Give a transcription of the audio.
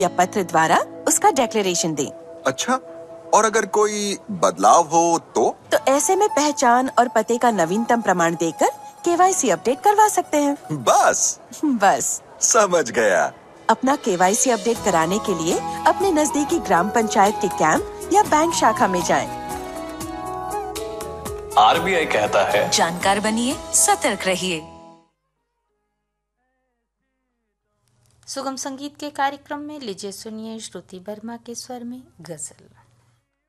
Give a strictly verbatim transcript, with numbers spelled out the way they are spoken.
या पत्र द्वारा उसका डिक्लेरेशन दें। अच्छा, और अगर कोई बदलाव हो तो? तो ऐसे में पहचान और पते का नवीनतम प्रमाण देकर केवाईसी अपडेट करवा सकते हैं। बस बस समझ गया। अपना केवाईसी अपडेट कराने के लिए अपने नजदीकी ग्राम पंचायत के कैंप या बैंक शाखा में जाएं। आरबीआई कहता है, जानकार बनिए, सतर्क रहिए। सुगम संगीत के कार्यक्रम में लीजिए सुनिए श्रुति वर्मा के स्वर में गजल।